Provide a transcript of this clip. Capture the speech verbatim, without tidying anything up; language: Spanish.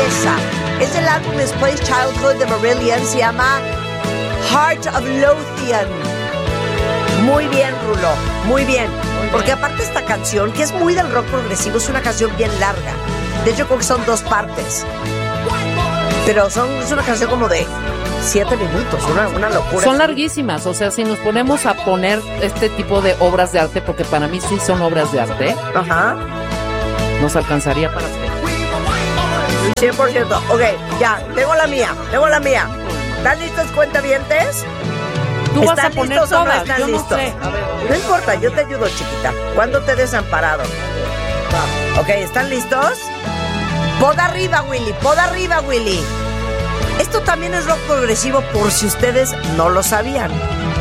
esa. Es el álbum Misplaced Childhood de Marillion, se llama Heart of Lothian. Muy bien, Rulo, muy bien. Muy bien. Porque aparte esta canción, que es muy del rock progresivo, es una canción bien larga. De hecho, creo que son dos partes. Pero son, es una canción como de siete minutos, una, una locura. Son larguísimas, o sea, si nos ponemos a poner este tipo de obras de arte, porque para mí sí son obras de arte, ajá, nos alcanzaría para hacer. cien por ciento. Ok, ya, tengo la mía, tengo la mía. ¿Están listos, cuentavientes? Tú vas a poner listos todas, o no están yo no listos? sé. A ver. No importa, yo te ayudo, chiquita. ¿Cuándo te he desamparado? Ok, ¿están listos? Poda arriba, Willy, poda arriba, Willy. Esto también es rock progresivo por si ustedes no lo sabían.